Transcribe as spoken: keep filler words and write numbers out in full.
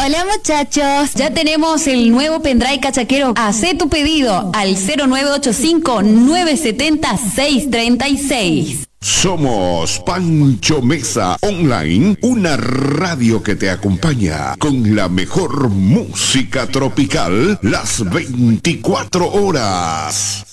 Hola muchachos, ya tenemos el nuevo pendrive cachaquero. Hacé tu pedido al cero nueve ocho cinco, nueve siete cero, seis tres seis. Somos Pancho Mesa Online, una radio que te acompaña con la mejor música tropical las veinticuatro horas.